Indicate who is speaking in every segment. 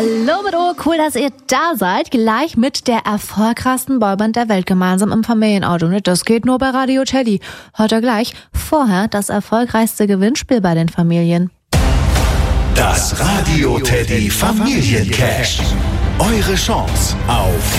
Speaker 1: Hallo mit O, cool, dass ihr da seid. Gleich mit der erfolgreichsten Boyband der Welt gemeinsam im Familienauto. Das geht nur bei Radio Teddy. Heute gleich. Vorher das erfolgreichste Gewinnspiel bei den Familien.
Speaker 2: Das Radio Teddy Familiencash. Eure Chance auf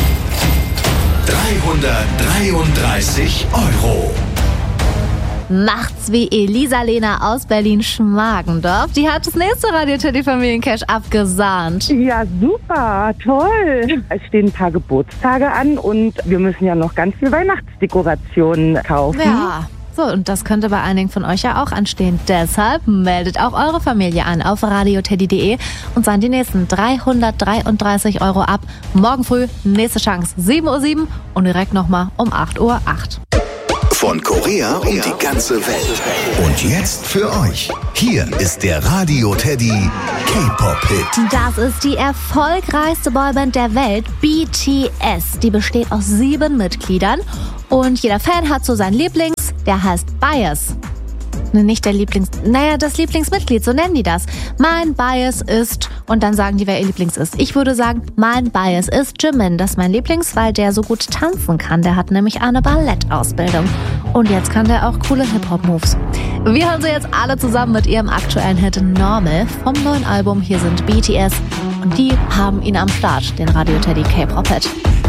Speaker 2: 333 €.
Speaker 1: Macht's wie Elisa-Lena aus Berlin-Schmargendorf. Die hat das nächste Radio Teddy Familiencash abgesahnt.
Speaker 3: Ja, super, toll. Es stehen ein paar Geburtstage an und wir müssen ja noch ganz viel Weihnachtsdekorationen kaufen.
Speaker 1: Ja. So, und das könnte bei einigen von euch ja auch anstehen. Deshalb meldet auch eure Familie an auf radioteddy.de und seid die nächsten 333 € ab. Morgen früh, nächste Chance, 7:07 Uhr und direkt nochmal um 8:08 Uhr.
Speaker 2: Von Korea um die ganze Welt. Und jetzt für euch. Hier ist der Radio Teddy K-Pop-Hit.
Speaker 1: Das ist die erfolgreichste Boyband der Welt, BTS. Die besteht aus 7 Mitgliedern und jeder Fan hat so seinen Lieblings, der heißt Bias. Nicht der das Lieblingsmitglied, so nennen die das. Mein Bias ist, und dann sagen die, wer ihr Lieblings ist. Ich würde sagen, mein Bias ist Jimin. Das ist mein Lieblings, weil der so gut tanzen kann. Der hat nämlich eine Ballettausbildung. Und jetzt kann der auch coole Hip-Hop-Moves. Wir hören sie jetzt alle zusammen mit ihrem aktuellen Hit Normal vom neuen Album. Hier sind BTS und die haben ihn am Start, den Radio Teddy K-Pop-Hit.